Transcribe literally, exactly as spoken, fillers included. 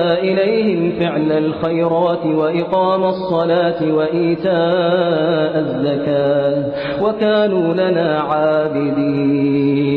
إليهم فعل الخيرات وإقام الصلاة وإيتاء الزكاة وكانوا لنا عابدين.